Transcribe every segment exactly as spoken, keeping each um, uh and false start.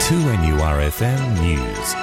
two N U R F M News.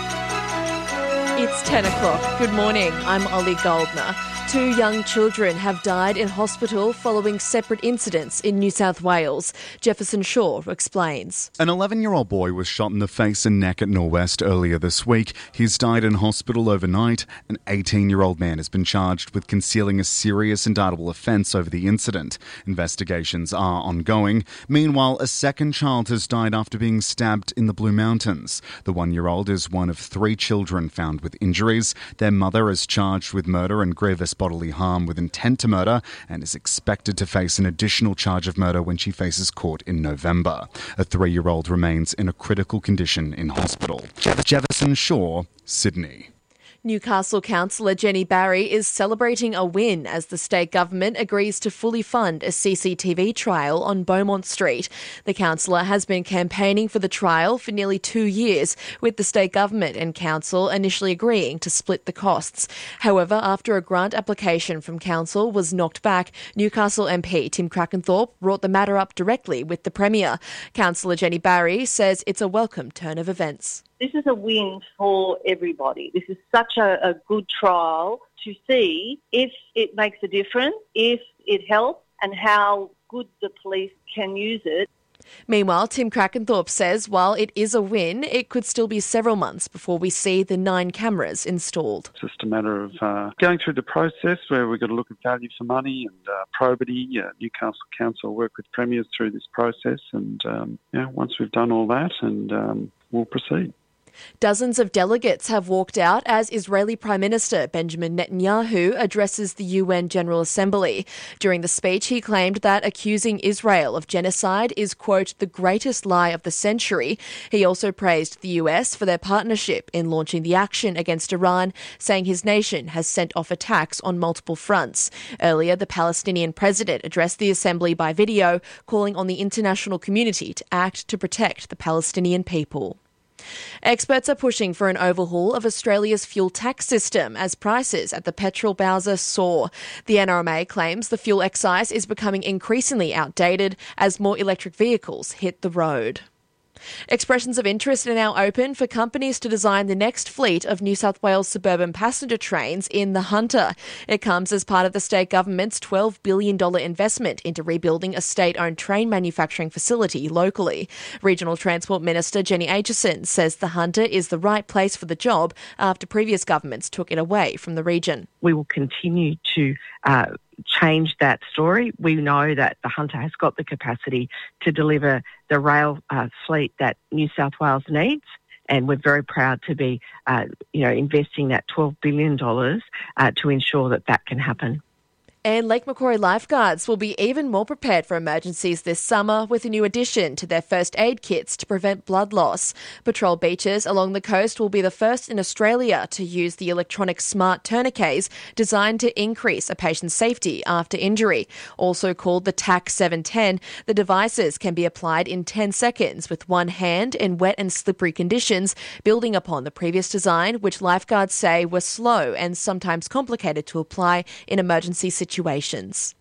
It's ten o'clock. Good morning. I'm Ollie Goldner. Two young children have died in hospital following separate incidents in New South Wales. Jefferson Shaw explains. An eleven-year-old boy was shot in the face and neck at Norwest earlier this week. He's died in hospital overnight. An eighteen-year-old man has been charged with concealing a serious indictable offence over the incident. Investigations are ongoing. Meanwhile, a second child has died after being stabbed in the Blue Mountains. The one-year-old is one of three children found with injuries. Their mother is charged with murder and grievous bodily harm with intent to murder and is expected to face an additional charge of murder when she faces court in November. A three-year-old remains in a critical condition in hospital. Jefferson Shaw, Sydney. Newcastle councillor Jenny Barry is celebrating a win as the state government agrees to fully fund a C C T V trial on Beaumont Street. The councillor has been campaigning for the trial for nearly two years, with the state government and council initially agreeing to split the costs. However, after a grant application from council was knocked back, Newcastle M P Tim Crackenthorpe brought the matter up directly with the Premier. Councillor Jenny Barry says it's a welcome turn of events. This is a win for everybody. This is such a, a good trial to see if it makes a difference, if it helps, and how good the police can use it. Meanwhile, Tim Crackenthorpe says while it is a win, it could still be several months before we see the nine cameras installed. It's just a matter of uh, going through the process where we've got to look at value for money and uh, probity. Uh, Newcastle Council work with premiers through this process, and um, you know, once we've done all that, and um, we'll proceed. Dozens of delegates have walked out as Israeli Prime Minister Benjamin Netanyahu addresses the U N General Assembly. During the speech, he claimed that accusing Israel of genocide is, quote, the greatest lie of the century. He also praised the U S for their partnership in launching the action against Iran, saying his nation has sent off attacks on multiple fronts. Earlier, the Palestinian president addressed the assembly by video, calling on the international community to act to protect the Palestinian people. Experts are pushing for an overhaul of Australia's fuel tax system as prices at the petrol bowser soar. The N R M A claims the fuel excise is becoming increasingly outdated as more electric vehicles hit the road. Expressions of interest are now open for companies to design the next fleet of New South Wales suburban passenger trains in the Hunter. It comes as part of the state government's twelve billion dollars investment into rebuilding a state-owned train manufacturing facility locally. Regional Transport Minister Jenny Aitchison says the Hunter is the right place for the job after previous governments took it away from the region. We will continue to uh, change that story. We know that the Hunter has got the capacity to deliver the rail uh, fleet that New South Wales needs, and we're very proud to be, uh, you know, investing that twelve billion dollars uh, to ensure that that can happen. And Lake Macquarie lifeguards will be even more prepared for emergencies this summer with a new addition to their first aid kits to prevent blood loss. Patrol beaches along the coast will be the first in Australia to use the electronic smart tourniquets designed to increase a patient's safety after injury. Also called the T A C seven ten, the devices can be applied in ten seconds with one hand in wet and slippery conditions, building upon the previous design, which lifeguards say were slow and sometimes complicated to apply in emergency situations. situations.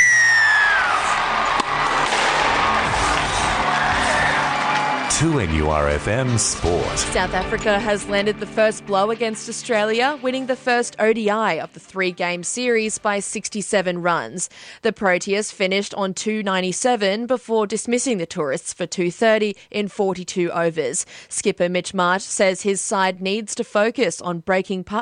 two N U R F M Sport. South Africa has landed the first blow against Australia, winning the first O D I of the three-game series by sixty-seven runs. The Proteas finished on two ninety-seven before dismissing the tourists for two thirty in forty-two overs. Skipper Mitch Marsh says his side needs to focus on breaking partnerships